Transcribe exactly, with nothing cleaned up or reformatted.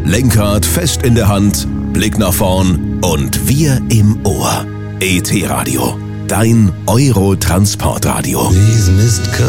Lenkrad fest in der Hand, Blick nach vorn und wir im Ohr. E T Radio, dein Euro-Transportradio. Please, Mister